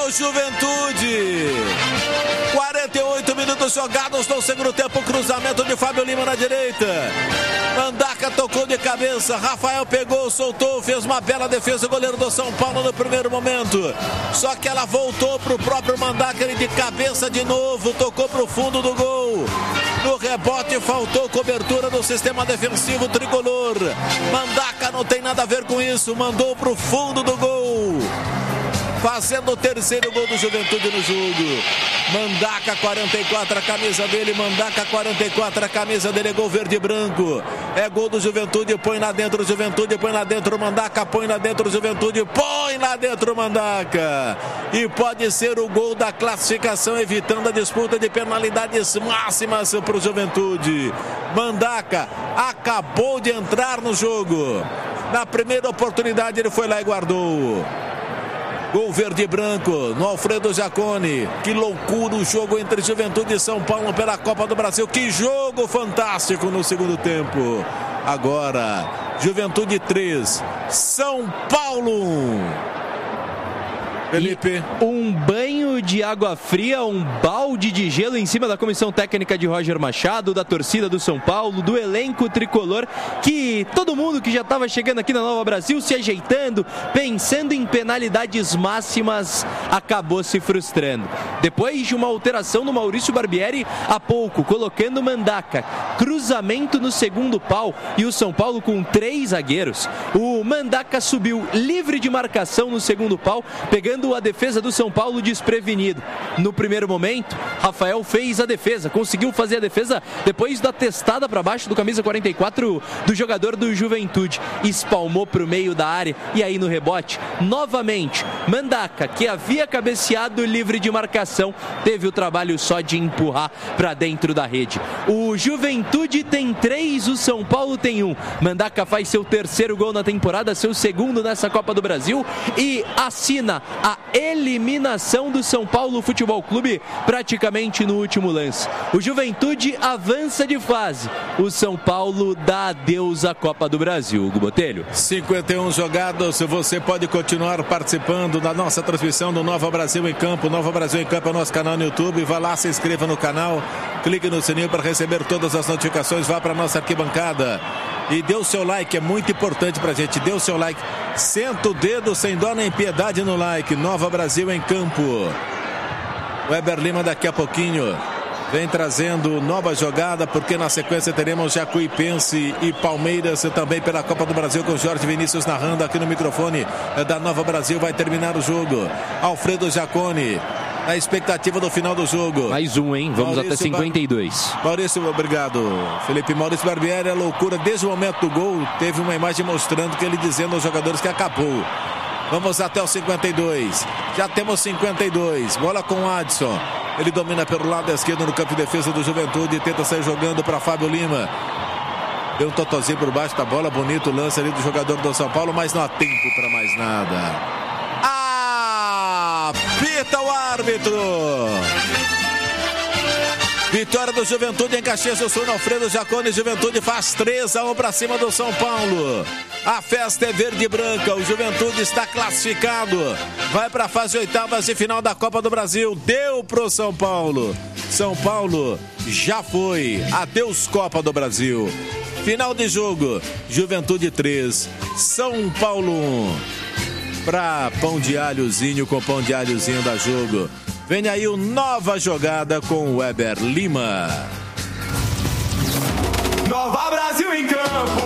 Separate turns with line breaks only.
do Juventude. 48 minutos jogados no segundo tempo. Cruzamento de Fábio Lima na direita. Mandaca tocou de cabeça. Rafael pegou, soltou, fez uma bela defesa. O goleiro do São Paulo no primeiro momento. Só que ela voltou pro próprio Mandaca. Ele de cabeça de novo. Tocou pro fundo do gol. No rebote faltou cobertura do sistema defensivo tricolor. Mandaca não tem nada a ver com isso. Mandou pro fundo do gol. Fazendo o terceiro gol do Juventude no jogo. Mandaca 44, a camisa dele. Mandaca 44, a camisa dele. É gol verde e branco. É gol do Juventude. Põe lá dentro, Juventude. Põe lá dentro, Mandaca. Põe lá dentro, Juventude. Põe lá dentro, Mandaca. E pode ser o gol da classificação, evitando a disputa de penalidades máximas para o Juventude. Mandaca acabou de entrar no jogo. Na primeira oportunidade ele foi lá e guardou. Gol verde e branco no Alfredo Jaconi. Que loucura o jogo entre Juventude e São Paulo pela Copa do Brasil. Que jogo fantástico no segundo tempo. Agora, Juventude 3, São Paulo 1. Felipe.
E um banho de água fria, um balde de gelo em cima da comissão técnica de Roger Machado, da torcida do São Paulo, do elenco tricolor, que todo mundo que já estava chegando aqui na Nova Brasil se ajeitando, pensando em penalidades máximas, acabou se frustrando. Depois de uma alteração no Maurício Barbieri há pouco, colocando Mandaca, cruzamento no segundo pau e o São Paulo com 3 zagueiros. O Mandaca subiu livre de marcação no segundo pau, pegando a defesa do São Paulo desprevenido. No primeiro momento, Rafael fez a defesa, conseguiu fazer a defesa depois da testada para baixo do camisa 44 do jogador do Juventude. Espalmou para o meio da área e aí no rebote, novamente, Mandaca, que havia cabeceado livre de marcação, teve o trabalho só de empurrar para dentro da rede. O Juventude tem 3, o São Paulo tem 1. Mandaca faz seu terceiro gol na temporada, seu segundo nessa Copa do Brasil e assina a eliminação do São Paulo Futebol Clube praticamente no último lance. O Juventude avança de fase. O São Paulo dá adeus à Copa do Brasil. Hugo Botelho.
51 jogados. Você pode continuar participando da nossa transmissão do Nova Brasil em Campo. Nova Brasil em Campo é o nosso canal no YouTube. Vá lá, se inscreva no canal. Clique no sininho para receber todas as notificações. Vá para a nossa arquibancada. E dê o seu like, é muito importante pra gente. Dê o seu like. Senta o dedo sem dó nem piedade no like. Nova Brasil em Campo. Weber Lima daqui a pouquinho vem trazendo nova jogada, porque na sequência teremos Jacuipense e Palmeiras também pela Copa do Brasil, com Jorge Vinícius narrando aqui no microfone da Nova Brasil. Vai terminar o jogo. Alfredo Jaconi, a expectativa do final do jogo.
Mais um, hein? Vamos Maurício até 52.
Maurício, obrigado, Felipe. Maurício Barbieri, é loucura. Desde o momento do gol, teve uma imagem mostrando que ele dizendo aos jogadores que acabou. Vamos até os 52. Já temos 52. Bola com o Adson. Ele domina pelo lado esquerdo no campo de defesa do Juventude e tenta sair jogando para Fábio Lima. Deu um totozinho por baixo da bola. Bonito lance ali do jogador do São Paulo, mas não há tempo para mais nada. Apita o árbitro. Vitória do Juventude em Caxias do Sul, no Alfredo Jaconi. Juventude faz 3-1 para cima do São Paulo. A festa é verde e branca. O Juventude está classificado. Vai para a fase oitavas de final da Copa do Brasil. Deu pro São Paulo. São Paulo já foi. Adeus Copa do Brasil. Final de jogo. Juventude 3, São Paulo 1. Pra pão de alhozinho com pão de alhozinho da jogo. Vem aí o Nova Jogada com Weber Lima.
Nova Brasil em Campo.